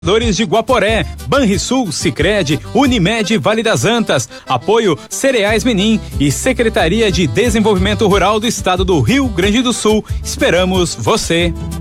De Guaporé, Banrisul, Sicredi, Unimed, Vale das Antas, apoio Cereais Menin e Secretaria de Desenvolvimento Rural do Estado do Rio Grande do Sul. Esperamos você!